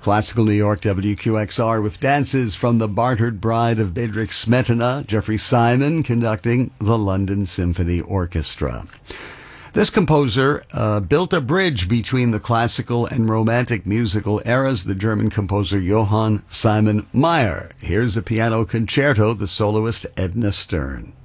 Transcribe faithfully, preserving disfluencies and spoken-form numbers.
Classical New York, W Q X R, with dances from The Bartered Bride of Bedřich Smetana, Jeffrey Simon conducting the London Symphony Orchestra. This composer uh, built a bridge between the classical and romantic musical eras, the German composer Johann Simon Mayr. Here's a piano concerto, the soloist Edna Stern.